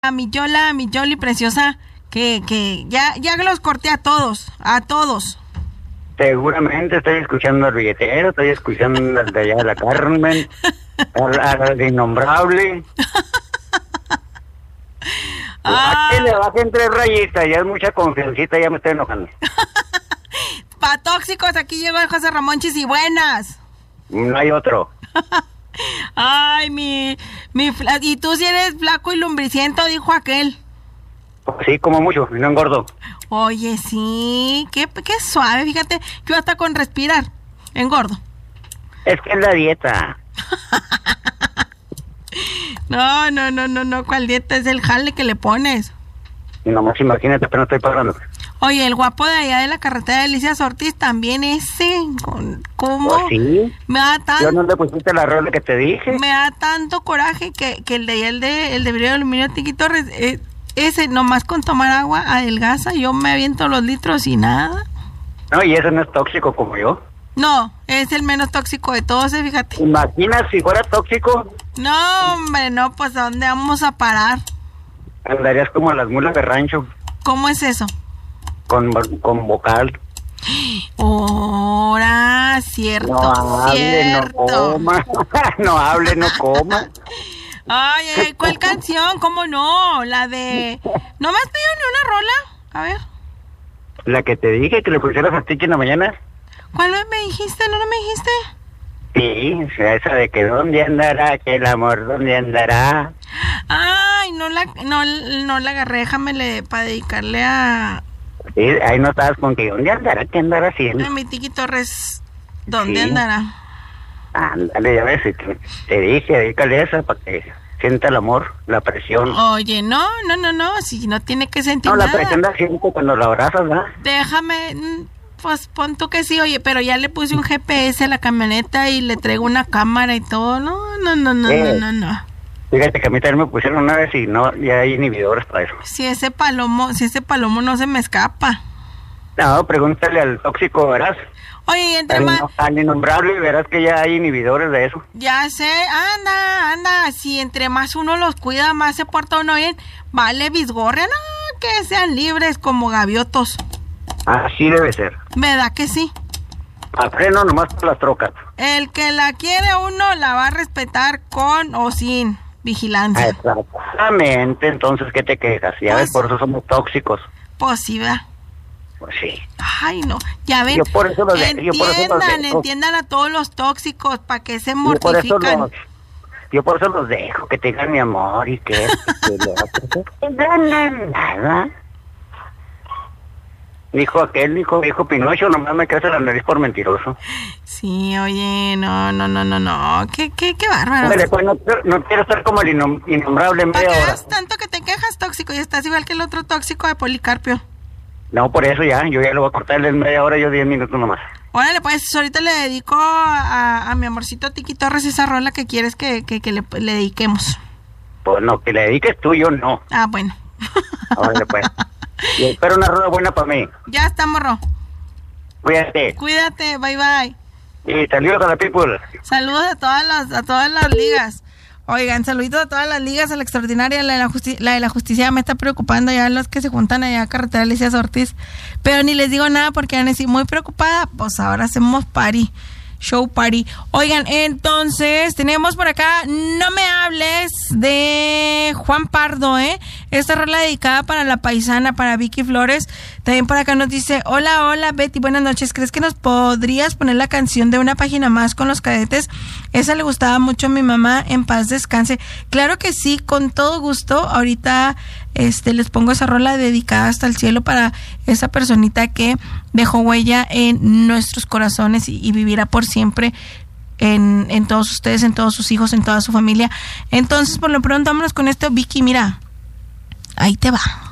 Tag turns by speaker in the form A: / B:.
A: a mi Yoli preciosa, que ya los corté a todos.
B: Seguramente estoy escuchando al billetero, estoy escuchando al de allá de la Carmen, al innombrable. ¿A qué le bajen 3 rayitas? Ya es mucha confiancita, ya me estoy enojando.
A: Pa' tóxicos, aquí llegó el José Ramón y buenas.
B: No hay otro.
A: Ay, y tú si eres flaco y lumbriciento, dijo aquel.
B: Sí, como mucho, y no engordo.
A: Oye, sí, qué suave, fíjate, yo hasta con respirar, engordo.
B: Es que es la dieta.
A: No, ¿cuál dieta? Es el jale que le pones.
B: Y nomás imagínate, pero no estoy pagando.
A: Oye, el guapo de allá de la carretera de Elías Ortiz también ese, ¿cómo?
B: Pues sí.
A: Me da tanto...
B: ¿Yo no le pusiste la rola que te dije?
A: Me da tanto coraje que el de vidrio de aluminio Tiquito, ese nomás con tomar agua adelgaza, yo me aviento los litros y nada.
B: No, y ese no es tóxico como yo.
A: No, es el menos tóxico de todos, fíjate.
B: ¿Imaginas si fuera tóxico?
A: No, hombre, no, pues ¿a dónde vamos a parar?
B: Andarías como las mulas de rancho.
A: ¿Cómo es eso?
B: Con vocal.
A: Ahora, cierto,
B: no hable,
A: cierto.
B: No coma. No hable, no coma.
A: Ay, ¿cuál canción? ¿Cómo no? La de... ¿No me has pedido ni una rola? A ver.
B: La que te dije que le pusieras a Tiki en la mañana.
A: ¿Cuál me dijiste? ¿No me dijiste?
B: Sí, esa de que dónde andará, que el amor dónde andará.
A: Ay, no la agarré, déjamele para dedicarle a...
B: Sí, ahí no estabas con que dónde andará, qué andará haciendo.
A: Mi Tiki Torres, ¿dónde andará?
B: Ándale, ya ves, te dije, dedícale esa para que sienta el amor, la presión.
A: Oye, no, si no tiene que sentir
B: nada.
A: No,
B: la presión la siento cuando la abrazas, ¿verdad?
A: Déjame, pues pon tú que sí, oye, pero ya le puse un GPS a la camioneta y le traigo una cámara y todo, no.
B: Fíjate que a mí también me pusieron una vez y no, ya hay inhibidores para eso.
A: Si ese palomo no se me escapa.
B: No, pregúntale al tóxico, verás.
A: Oye,
B: al innombrable, verás que ya hay inhibidores de eso.
A: Ya sé, anda, si entre más uno los cuida, más se porta uno bien, vale bisgorria, no, que sean libres como gaviotos.
B: Así debe ser.
A: ¿Verdad que sí?
B: A freno nomás por las trocas.
A: El que la quiere uno la va a respetar con o sin vigilancia.
B: Exactamente, entonces ¿qué te quejas? Ya ves, por eso somos tóxicos.
A: Pues sí, ¿verdad?
B: Pues sí.
A: Ay, no, ya ven.
B: Yo por eso los dejo.
A: Entiendan a todos los tóxicos, para que se mortifican.
B: Yo por eso los dejo, que tengan mi amor y que no ganan nada. Dijo Pinocho, nomás me crece la nariz por mentiroso.
A: Sí, oye, no, qué bárbaro.
B: Hombre, pues no quiero estar como el innombrable en media hora.
A: ¿Para qué tanto que te quejas, tóxico? Y estás igual que el otro tóxico de Policarpio.
B: No, por eso yo ya lo voy a cortar en media hora, yo 10 minutos nomás.
A: Órale, pues ahorita le dedico a mi amorcito Tiki Torres esa rola que quieres que le dediquemos.
B: Pues no, que le dediques tú, yo no.
A: Ah, bueno.
B: Órale, pues. Y espero una rola buena para mí.
A: Ya está, morro. Cuídate, bye.
B: Y saludos a la people.
A: Saludos a todas las ligas. Oigan, saluditos a todas las ligas, a la extraordinaria, la de la justicia me está preocupando ya los que se juntan allá a carretera Elías Ortiz. Pero ni les digo nada porque van a decir, muy preocupada, pues ahora hacemos show party. Oigan, entonces tenemos por acá No me hables de Juan Pardo, esta rola dedicada para la paisana, para Vicky Flores. También por acá nos dice, hola Betty, buenas noches, ¿crees que nos podrías poner la canción de Una página más con Los Cadetes? Esa le gustaba mucho a mi mamá, en paz descanse. Claro que sí, con todo gusto. Ahorita les pongo esa rola dedicada hasta el cielo para esa personita que dejó huella en nuestros corazones y vivirá por siempre en todos ustedes, en todos sus hijos, en toda su familia. Entonces, por lo pronto, vámonos con esto. Vicky, mira, ahí te va.